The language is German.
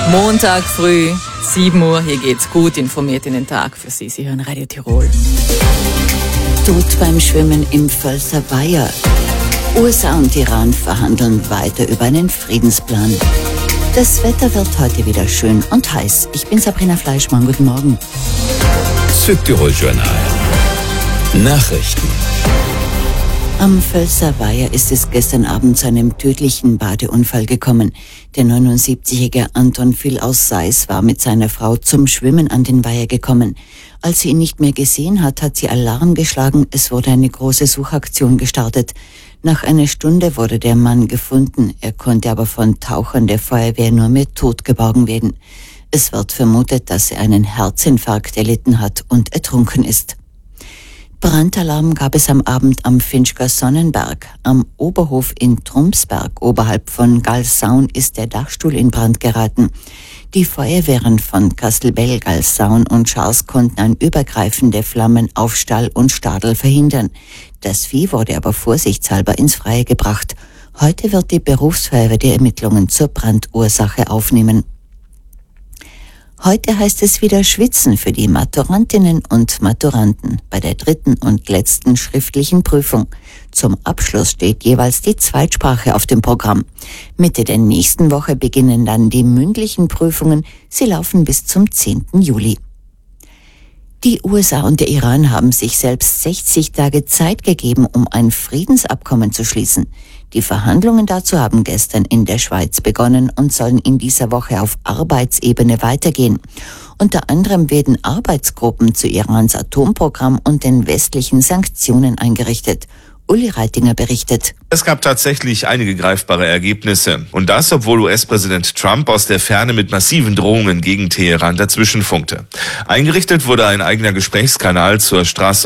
Montag früh, 7 Uhr, hier geht's gut informiert in den Tag für Sie. Sie hören Radio Tirol. Tod beim Schwimmen im Völser Weiher. USA und Iran verhandeln weiter über einen Friedensplan. Das Wetter wird heute wieder schön und heiß. Ich bin Sabrina Fleischmann, guten Morgen. Südtirol Journal. Nachrichten. Am Völser Weiher ist es gestern Abend zu einem tödlichen Badeunfall gekommen. Der 79-jährige Anton Phil aus Seis war mit seiner Frau zum Schwimmen an den Weiher gekommen. Als sie ihn nicht mehr gesehen hat, hat sie Alarm geschlagen. Es wurde eine große Suchaktion gestartet. Nach einer Stunde wurde der Mann gefunden. Er konnte aber von Tauchern der Feuerwehr nur mehr tot geborgen werden. Es wird vermutet, dass er einen Herzinfarkt erlitten hat und ertrunken ist. Brandalarm gab es am Abend am Finchker Sonnenberg. Am Oberhof in Trumsberg, oberhalb von Galsaun, ist der Dachstuhl in Brand geraten. Die Feuerwehren von Kastelbell, Galsaun und Schars konnten ein Übergreifen der Flammen auf Stall und Stadel verhindern. Das Vieh wurde aber vorsichtshalber ins Freie gebracht. Heute wird die Berufsfeuerwehr die Ermittlungen zur Brandursache aufnehmen. Heute heißt es wieder Schwitzen für die Maturantinnen und Maturanten bei der dritten und letzten schriftlichen Prüfung. Zum Abschluss steht jeweils die Zweitsprache auf dem Programm. Mitte der nächsten Woche beginnen dann die mündlichen Prüfungen. Sie laufen bis zum 10. Juli. Die USA und der Iran haben sich selbst 60 Tage Zeit gegeben, um ein Friedensabkommen zu schließen. Die Verhandlungen dazu haben gestern in der Schweiz begonnen und sollen in dieser Woche auf Arbeitsebene weitergehen. Unter anderem werden Arbeitsgruppen zu Irans Atomprogramm und den westlichen Sanktionen eingerichtet. Uli Reitinger berichtet. Es gab tatsächlich einige greifbare Ergebnisse. Und das, obwohl US-Präsident Trump aus der Ferne mit massiven Drohungen gegen Teheran dazwischenfunkte. Eingerichtet wurde ein eigener Gesprächskanal zur Straße